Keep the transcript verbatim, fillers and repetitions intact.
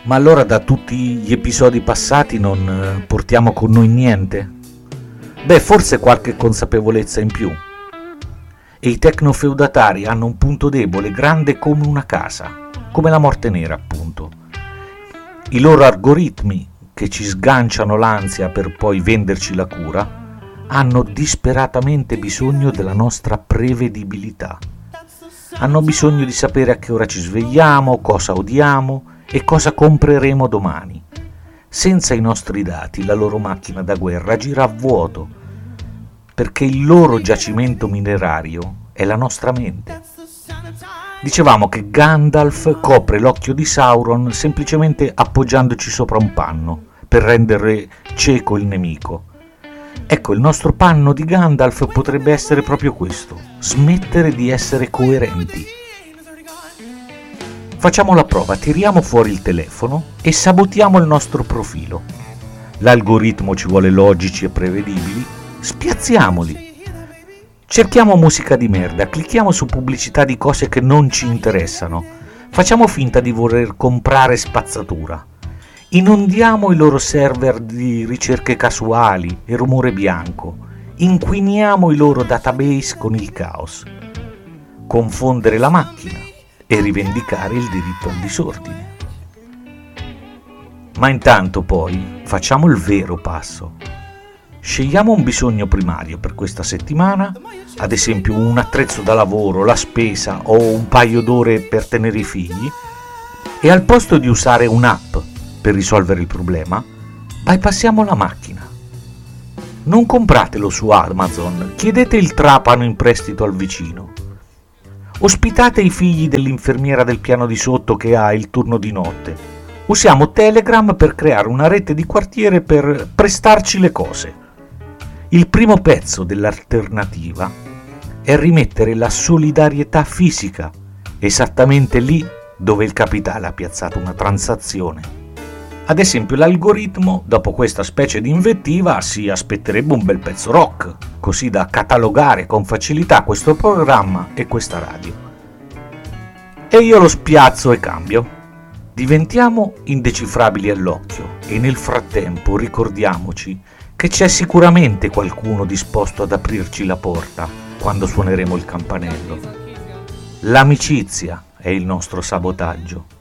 Ma allora da tutti gli episodi passati non portiamo con noi niente? Beh, forse qualche consapevolezza in più. E i tecnofeudatari hanno un punto debole grande come una casa, come la morte nera appunto. I loro algoritmi, che ci sganciano l'ansia per poi venderci la cura, hanno disperatamente bisogno della nostra prevedibilità. Hanno bisogno di sapere a che ora ci svegliamo, cosa odiamo e cosa compreremo domani. Senza i nostri dati la loro macchina da guerra gira a vuoto, perché il loro giacimento minerario è la nostra mente. Dicevamo che Gandalf copre l'occhio di Sauron semplicemente appoggiandoci sopra un panno per rendere cieco il nemico. Ecco, il nostro panno di Gandalf potrebbe essere proprio questo: smettere di essere coerenti. Facciamo la prova, tiriamo fuori il telefono e sabotiamo il nostro profilo. L'algoritmo ci vuole logici e prevedibili, spiazziamoli. Cerchiamo musica di merda, clicchiamo su pubblicità di cose che non ci interessano, facciamo finta di voler comprare spazzatura. Inondiamo i loro server di ricerche casuali e rumore bianco, inquiniamo i loro database con il caos. Confondere la macchina e rivendicare il diritto al disordine. Ma intanto poi facciamo il vero passo. Scegliamo un bisogno primario per questa settimana, ad esempio un attrezzo da lavoro, la spesa o un paio d'ore per tenere i figli, e al posto di usare un'app per risolvere il problema, bypassiamo la macchina. Non compratelo su Amazon, chiedete il trapano in prestito al vicino. Ospitate i figli dell'infermiera del piano di sotto che ha il turno di notte. Usiamo Telegram per creare una rete di quartiere per prestarci le cose. Il primo pezzo dell'alternativa è rimettere la solidarietà fisica, esattamente lì dove il capitale ha piazzato una transazione. Ad esempio, l'algoritmo, dopo questa specie di invettiva, si aspetterebbe un bel pezzo rock, così da catalogare con facilità questo programma e questa radio. E io lo spiazzo e cambio. Diventiamo indecifrabili all'occhio e nel frattempo ricordiamoci che c'è sicuramente qualcuno disposto ad aprirci la porta quando suoneremo il campanello. L'amicizia è il nostro sabotaggio.